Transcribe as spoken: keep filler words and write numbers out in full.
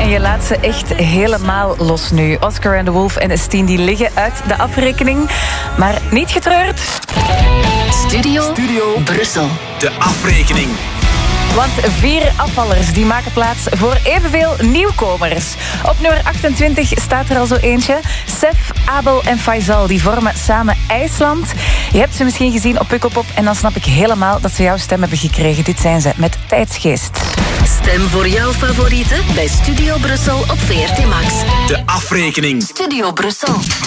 En je laat ze echt helemaal los nu. Oscar en de Wolf en Estine die liggen uit de afrekening. Maar niet getreurd. Studio, Studio Brussel. De afrekening. Want vier afvallers die maken plaats voor evenveel nieuwkomers. Op nummer achtentwintig staat er al zo eentje. Sef, Abel en Faisal die vormen samen IJsland. Je hebt ze misschien gezien op Pukkelpop en dan snap ik helemaal dat ze jouw stem hebben gekregen. Dit zijn ze met Tijdsgeest. Stem voor jouw favorieten bij Studio Brussel op V R T Max. De afrekening. Studio Brussel.